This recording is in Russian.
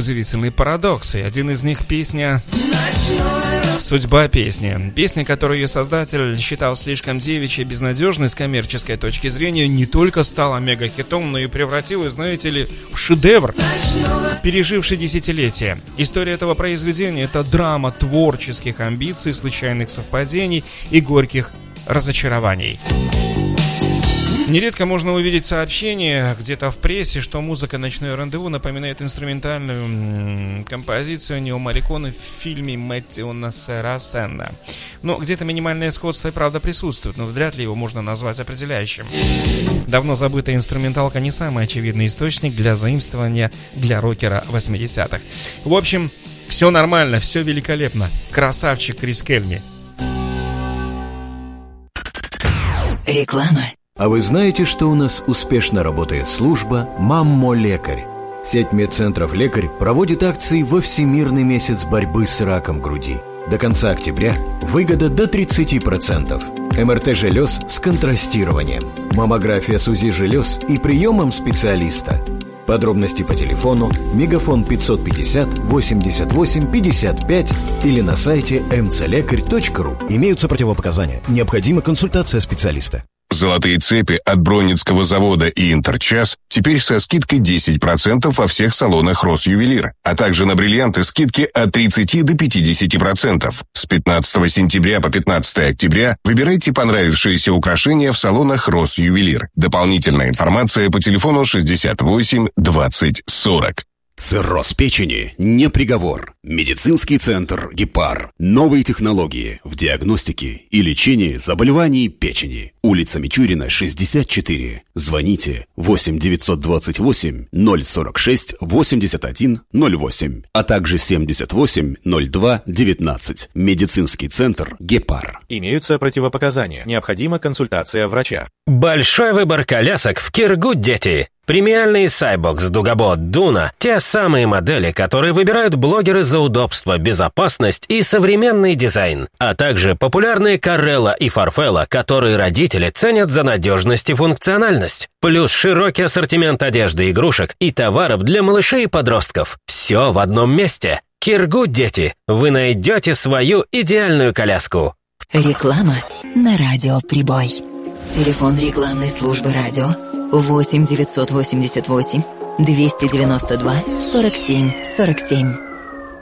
удивительный парадокс, и один из них — песня «Судьба песни». Песня, которую ее создатель считал слишком девичьей, безнадежной с коммерческой точки зрения, не только стала мега-хитом, но и превратилась, знаете ли, в шедевр, переживший десятилетия. История этого произведения — это драма творческих амбиций, случайных совпадений и горьких разочарований. Нередко можно увидеть сообщения где-то в прессе, что музыка «Ночное рандеву» напоминает инструментальную композицию Нио Морриконе в фильме «Мэттио Нассера Сенна». Но где-то минимальное сходство и правда присутствует, но вряд ли его можно назвать определяющим. Давно забытая инструменталка не самый очевидный источник для заимствования для рокера 80-х. В общем, все нормально, все великолепно. Красавчик Крис Кельми. Реклама. А вы знаете, что у нас успешно работает служба «Маммо-лекарь»? Сеть медцентров «Лекарь» проводит акции во Всемирный месяц борьбы с раком груди. До конца октября выгода до 30%. МРТ желез с контрастированием, маммография с УЗИ желез и приемом специалиста. Подробности по телефону мегафон 550 88 55 или на сайте mcлекарь.ру. Имеются противопоказания. Необходима консультация специалиста. Золотые цепи от Бронницкого завода и Интерчас теперь со скидкой 10% во всех салонах Росювелир, а также на бриллианты скидки от 30 до 50%. С 15 сентября по 15 октября выбирайте понравившиеся украшения в салонах Росювелир. Дополнительная информация по телефону 68 20 40. Цирроз печени не приговор. Медицинский центр «Гепар». Новые технологии в диагностике и лечении заболеваний печени. Улица Мичурина, 64. Звоните 8 928 046 81 08, а также 78 02 19. Медицинский центр «Гепар». Имеются противопоказания. Необходима консультация врача. Большой выбор колясок в Киргуд дети. Премиальный Сайбокс, Дугабот, Дуна – те самые модели, которые выбирают блогеры за удобство, безопасность и современный дизайн, а также популярные Карелла и Фарфелла, которые родители ценят за надежность и функциональность. Плюс широкий ассортимент одежды, игрушек и товаров для малышей и подростков. Все в одном месте. Киргуд дети. Вы найдете свою идеальную коляску. Реклама на радио «Прибой». Телефон рекламной службы радио 8 988 292 47 47.